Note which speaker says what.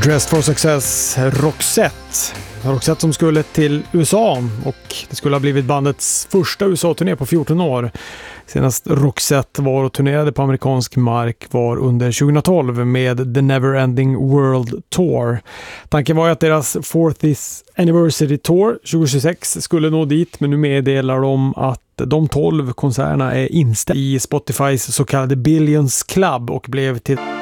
Speaker 1: Dressed for Success, Roxette som skulle till USA och det skulle ha blivit bandets första USA-turné på 14 år. Senast Roxette var och turnerade på amerikansk mark var under 2012 med The Neverending World Tour. Tanken var att deras 40th Anniversary Tour 2026 skulle nå dit, men nu meddelar de att de 12 konserterna är inställda i Spotifys så kallade Billions Club och blev till